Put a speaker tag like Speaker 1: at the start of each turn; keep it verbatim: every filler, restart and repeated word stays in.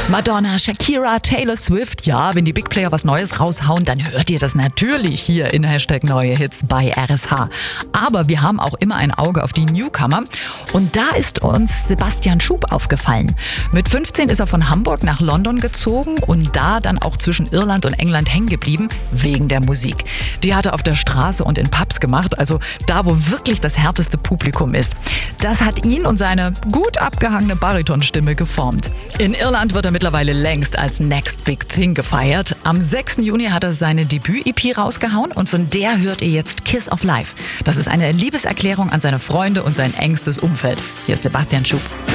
Speaker 1: Madonna, Shakira, Taylor Swift. Ja, wenn die Big Player was Neues raushauen, dann hört ihr das natürlich hier in Hashtag Neue Hits bei R S H. Aber wir haben auch immer ein Auge auf die Newcomer. Und da ist uns Sebastian Schub aufgefallen. Mit fünfzehn ist er von Hamburg nach London gezogen und da dann auch zwischen Irland und England hängen geblieben, wegen der Musik. Die hat er auf der Straße und in Pubs gemacht, also da, wo wirklich das härteste Publikum ist. Das hat ihn und seine gut abgehangene Baritonstimme geformt. In Irland wird er mittlerweile längst als Next Big Thing gefeiert. Am sechsten Juni hat er seine Debüt-E P rausgehauen und von der hört ihr jetzt Kiss of Life. Das ist eine Liebeserklärung an seine Freunde und sein engstes Umfeld. Hier ist Sebastian Schub.